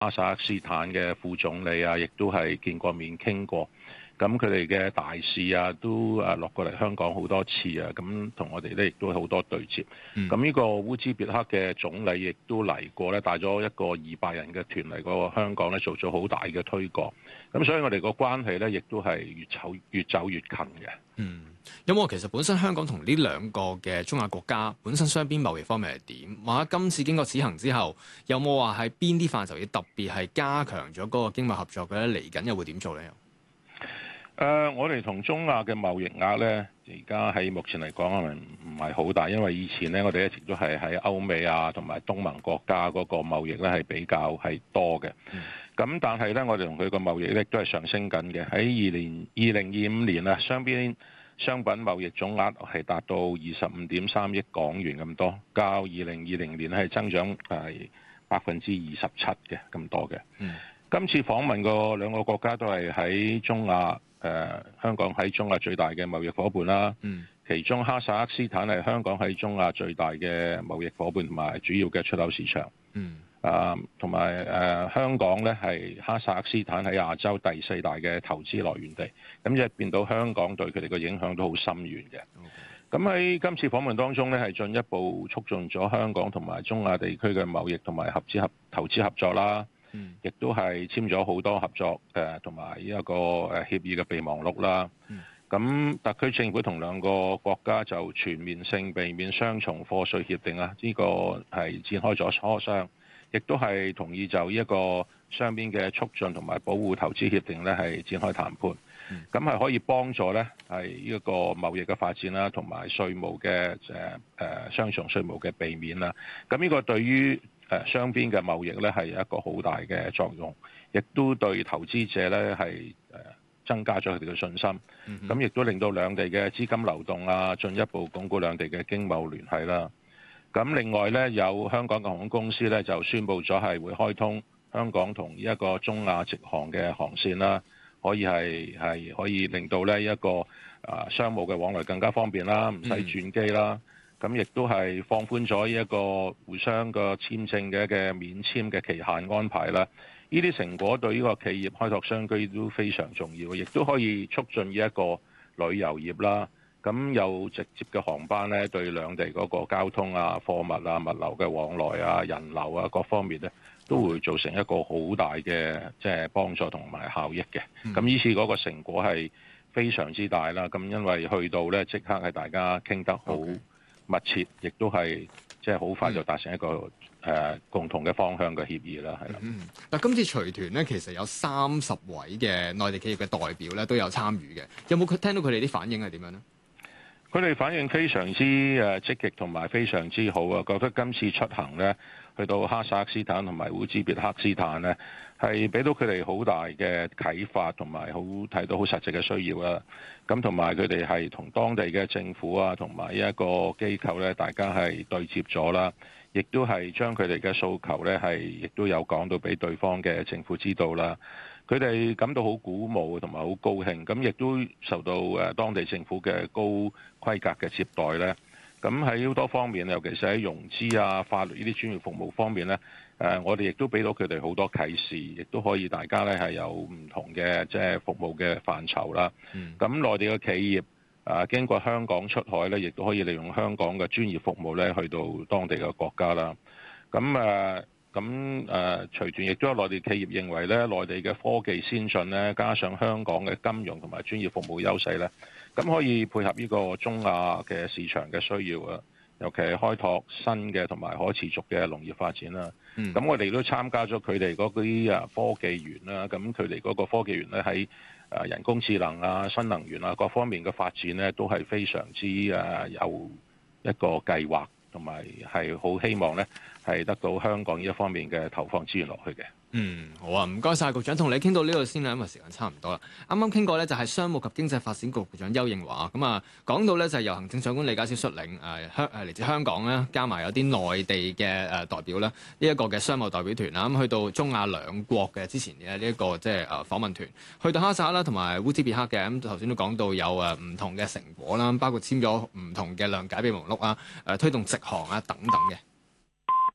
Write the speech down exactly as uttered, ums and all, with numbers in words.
哈薩克斯坦嘅副總理啊，亦都係見過面傾過。咁佢哋嘅大使啊，都啊落過嚟香港好多次啊，咁同我哋咧亦都好多對接。咁呢、嗯、個烏茲別克嘅總理亦都嚟過咧，帶咗一個二百人嘅團嚟過香港咧，做咗好大嘅推廣。咁所以我哋個關係咧，亦都係越走越走越近嘅。 嗯，有冇其實本身香港同呢兩個嘅中亞國家本身雙邊貿易方面係點？或者今次經過此行之後，有冇話喺邊啲範疇要特別係加強咗嗰個經貿合作嘅咧？嚟緊又會點做咧？ 誒、呃，我哋同中亞嘅貿易額咧，而家喺目前嚟講係唔係好大，因為以前咧我哋一直都係喺歐美啊同埋東盟國家嗰個貿易咧係比較係多嘅。咁、嗯、但係咧，我哋同佢個貿易咧都係上升緊嘅。喺二年二零二五年啊，雙邊商品貿易總額係達到二十五點三億港元咁多，較二零二零年係增長係百分之二十七嘅咁多嘅。嗯、今次訪問個兩個國家都係喺中亞。誒、呃、香港喺中亞最大嘅貿易伙伴啦，嗯、其中哈薩克斯坦係香港喺中亞最大嘅貿易伙伴同埋主要嘅出口市場。嗯，啊同埋誒香港咧係哈薩克斯坦喺亞洲第四大嘅投資來源地，咁即係變到香港對佢哋嘅影響都好深遠嘅。咁喺 Okay. 今次訪問當中咧，係進一步促進咗香港同埋中亞地區嘅貿易同埋合資合投資合作啦。亦、嗯、都係簽咗好多合作誒同埋呢一個誒協議嘅備忘錄啦。咁、嗯、特區政府同兩個國家就全面性避免雙重課稅協定啊，呢、這個係展開咗磋商，亦都係同意就呢一個雙邊嘅促進同埋保護投資協定咧係展開談判。咁係、嗯、可以幫助咧係呢一個貿易嘅發展啦，同埋稅務嘅誒誒雙重稅務嘅避免啦。咁呢個對於誒雙邊嘅貿易咧係一個好大嘅作用，亦都對投資者咧係誒增加咗佢哋嘅信心。咁亦、嗯、哼都令到兩地嘅資金流動啊，進一步鞏固兩地嘅經貿聯繫啦。咁另外咧，有香港嘅航空公司咧就宣布咗係會開通香港同一個中亞直航嘅航線啦，可以係係可以令到咧一個啊商務嘅往來更加方便啦，唔使轉機啦。嗯咁亦都係放寬咗呢一個互相個簽證嘅嘅免簽嘅期限安排啦。呢啲成果對呢個企業開拓商機都非常重要，亦都可以促進呢一個旅遊業啦。咁有直接嘅航班咧，對兩地嗰個交通啊、貨物啊、物流嘅往來啊、人流啊各方面咧，都會造成一個好大嘅即係幫助同埋效益嘅。咁呢次嗰個成果係非常之大啦。咁因為去到咧，即刻係大家傾得好密切，亦都係即係好快就達成一個誒、嗯呃、共同嘅方向嘅協議啦，係啦。 嗯，但今次隨團咧，其實有三十位嘅內地企業嘅代表咧都有參與嘅，有冇聽到佢哋啲反應係點樣呢？ 佢哋反應非常之誒積極同埋非常之好啊！覺得今次出行咧，去到哈薩克斯坦同埋烏茲別克斯坦咧，係俾到佢哋好大嘅啟發同埋好睇到好實際嘅需要啦。咁同埋佢哋係同當地嘅政府啊，同埋一個機構咧，大家係對接咗啦，亦都係將佢哋嘅訴求咧，係亦都有講到俾對方嘅政府知道啦。佢哋感到好鼓舞同埋好高興，咁亦都受到誒當地政府嘅高規格嘅接待咧。咁喺好多方面，尤其是喺融資啊、法律呢啲專業服務方面咧，誒我哋亦都俾到佢哋好多啟示，亦都可以大家咧係有唔同嘅即係服務嘅範疇啦。咁、嗯、內地嘅企業啊，經過香港出海咧，亦都可以利用香港嘅專業服務咧，去到當地嘅國家啦。咁誒。咁誒，隨團亦都有內地企業認為咧，內地嘅科技先進咧，加上香港嘅金融同埋專業服務優勢咧，咁可以配合呢個中亞嘅市場嘅需要啊，尤其係開拓新嘅同埋可持續嘅農業發展啦。咁、嗯、我哋都參加咗佢哋嗰啲啊科技園啦，咁佢哋嗰個科技園咧喺誒人工智能啊、新能源啊各方面嘅發展咧，都係非常之誒有一個計劃。同埋係好希望咧，係得到香港呢一方面嘅投放資源落去嘅。 嗯，好啊，唔該晒局長，同你傾到呢度先啦，因為時間差唔多啦。啱啱傾過咧，就係商務及經濟發展局局長丘應樺咁啊，講到咧就係由行政長官李家超率領誒香誒嚟自香港咧，加埋有啲內地嘅誒代表咧，呢、這、一個嘅商務代表團啦，咁去到中亞兩國嘅之前嘅呢一個即係誒訪問團，去到哈薩克啦同埋烏茲別克嘅，咁頭先都講到有誒唔同嘅成果啦，包括簽咗唔同嘅諒解備忘錄啊，誒推動直航啊等等嘅。